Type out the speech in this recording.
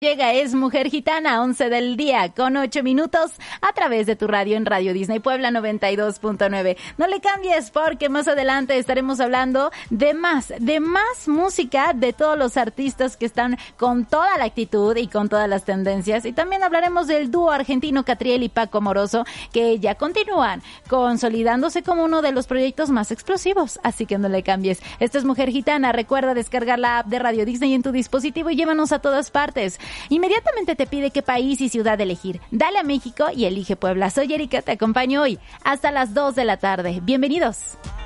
Llega Es Mujer Gitana, 11 del día con 8 minutos a través de tu radio en Radio Disney Puebla 92.9. No le cambies porque más adelante estaremos hablando de más música de todos los artistas que están con toda la actitud y con todas las tendencias. Y también hablaremos del dúo argentino Catriel y Paco Amoroso, que ya continúan consolidándose como uno de los proyectos más explosivos. Así que no le cambies. Esto es Mujer Gitana. Recuerda descargar la app de Radio Disney en tu dispositivo y llévanos a todas partes. Inmediatamente te pide qué país y ciudad elegir. Dale a México y elige Puebla. Soy Erika, te acompaño hoy hasta las 2 de la tarde. Bienvenidos.